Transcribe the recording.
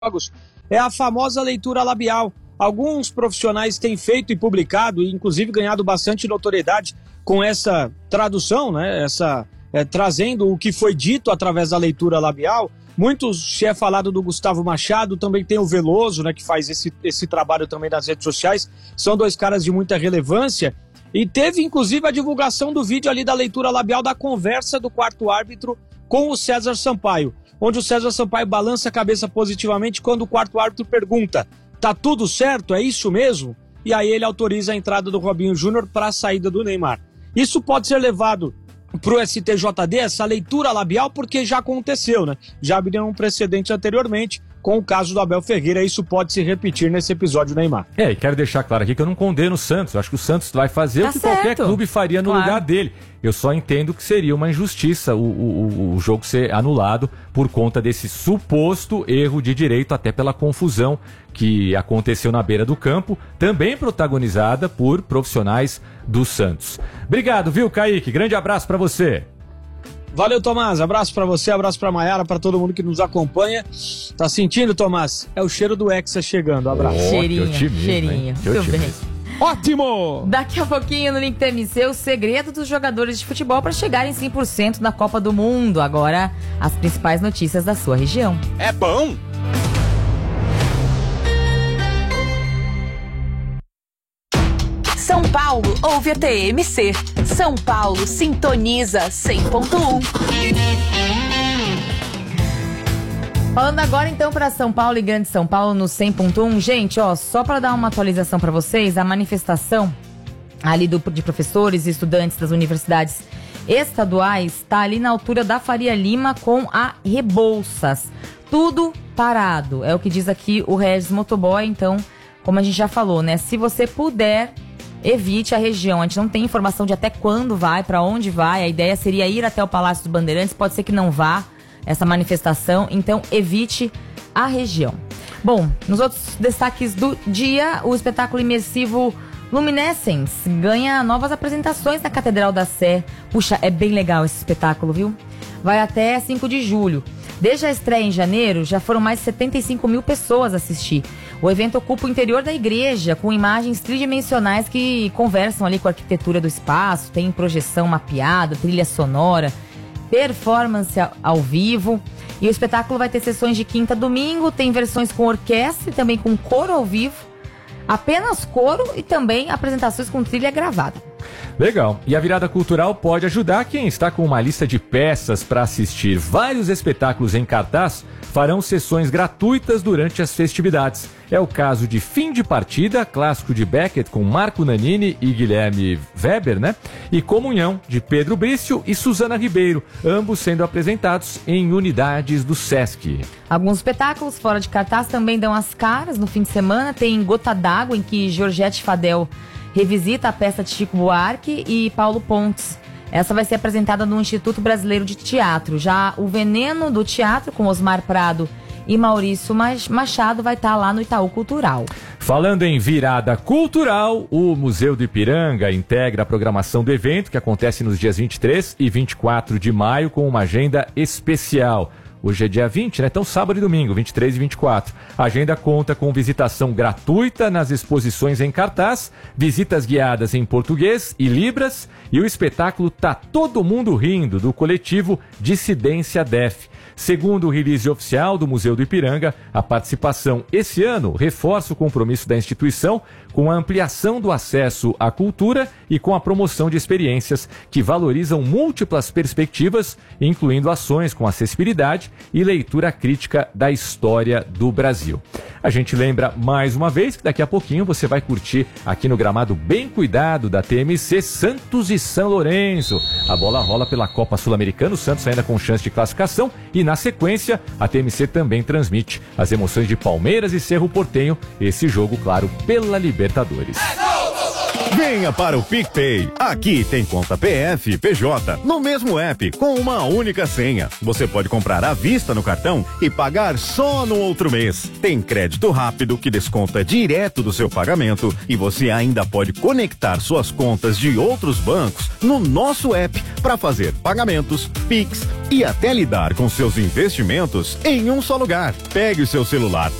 jogos é a famosa leitura labial. Alguns profissionais têm feito e publicado, e inclusive ganhado bastante notoriedade com essa tradução, né? Trazendo o que foi dito através da leitura labial. Muitos se é falado do Gustavo Machado, também tem o Veloso, né, que faz esse trabalho também nas redes sociais. São dois caras de muita relevância. E teve inclusive a divulgação do vídeo ali da leitura labial da conversa do quarto árbitro com o César Sampaio, onde o César Sampaio balança a cabeça positivamente quando o quarto árbitro pergunta: tá tudo certo? É isso mesmo? E aí ele autoriza a entrada do Robinho Júnior para a saída do Neymar. Isso pode ser levado para o STJD, essa leitura labial, porque já aconteceu, né? Já abriu um precedente anteriormente com o caso do Abel Ferreira. Isso pode se repetir nesse episódio, Neymar. E quero deixar claro aqui que eu não condeno o Santos. Eu acho que o Santos vai fazer o que qualquer clube faria no lugar dele. Eu só entendo que seria uma injustiça o jogo ser anulado por conta desse suposto erro de direito, até pela confusão que aconteceu na beira do campo, também protagonizada por profissionais do Santos. Obrigado, viu, Kaique? Grande abraço pra você. Valeu, Tomás. Abraço pra você, abraço pra Maiara, pra todo mundo que nos acompanha. Tá sentindo, Tomás? É o cheiro do Hexa chegando. Abraço. Cheirinho. Muito bem. Ótimo! Daqui a pouquinho no Link TMC, o segredo dos jogadores de futebol para chegarem 100% na Copa do Mundo. Agora, as principais notícias da sua região. É bom! São Paulo ouve a TMC. São Paulo sintoniza 100.1. Falando agora então para São Paulo e Grande São Paulo no 100.1. Gente, só para dar uma atualização para vocês, a manifestação ali de professores e estudantes das universidades estaduais está ali na altura da Faria Lima com a Rebouças. Tudo parado, é o que diz aqui o Regis Motoboy. Então, como a gente já falou, né? Se você puder, evite a região. A gente não tem informação de até quando vai, para onde vai. A ideia seria ir até o Palácio dos Bandeirantes. Pode ser que não vá essa manifestação, então evite a região. Bom, nos outros destaques do dia, o espetáculo imersivo Luminescence ganha novas apresentações na Catedral da Sé. Puxa, é bem legal esse espetáculo, viu? Vai até 5 de julho. Desde a estreia em janeiro, já foram mais de 75 mil pessoas assistir. O evento ocupa o interior da igreja, com imagens tridimensionais que conversam ali com a arquitetura do espaço, tem projeção mapeada, trilha sonora, performance ao vivo. E o espetáculo vai ter sessões de quinta a domingo, tem versões com orquestra e também com coro ao vivo, apenas coro e também apresentações com trilha gravada. Legal. E a virada cultural pode ajudar quem está com uma lista de peças para assistir. Vários espetáculos em cartaz farão sessões gratuitas durante as festividades. É o caso de Fim de Partida, clássico de Beckett com Marco Nanini e Guilherme Weber, né? E Comunhão, de Pedro Brício e Suzana Ribeiro, ambos sendo apresentados em unidades do Sesc. Alguns espetáculos fora de cartaz também dão as caras no fim de semana. Tem Gota d'Água, em que Georgette Fadel revisita a peça de Chico Buarque e Paulo Pontes. Essa vai ser apresentada no Instituto Brasileiro de Teatro. Já o Veneno do Teatro, com Osmar Prado e Maurício Machado, vai estar lá no Itaú Cultural. Falando em virada cultural, o Museu do Ipiranga integra a programação do evento, que acontece nos dias 23 e 24 de maio, com uma agenda especial. Hoje é dia 20, né? Então sábado e domingo, 23 e 24. A agenda conta com visitação gratuita nas exposições em cartaz, visitas guiadas em português e libras, e o espetáculo Tá Todo Mundo Rindo, do coletivo Dissidência Def. Segundo o release oficial do Museu do Ipiranga, a participação esse ano reforça o compromisso da instituição com a ampliação do acesso à cultura e com a promoção de experiências que valorizam múltiplas perspectivas, incluindo ações com acessibilidade e leitura crítica da história do Brasil. A gente lembra mais uma vez que daqui a pouquinho você vai curtir aqui no gramado bem cuidado da TMC Santos e São Lourenço. A bola rola pela Copa Sul-Americana, o Santos ainda com chance de classificação, e na sequência a TMC também transmite as emoções de Palmeiras e Cerro Porteño, esse jogo, claro, pela Libertadores. Venha para o PicPay. Aqui tem conta PF, PJ, no mesmo app, com uma única senha. Você pode comprar à vista no cartão e pagar só no outro mês. Tem crédito rápido que desconta direto do seu pagamento e você ainda pode conectar suas contas de outros bancos no nosso app para fazer pagamentos, Pix e até lidar com seus investimentos em um só lugar. Pegue o seu celular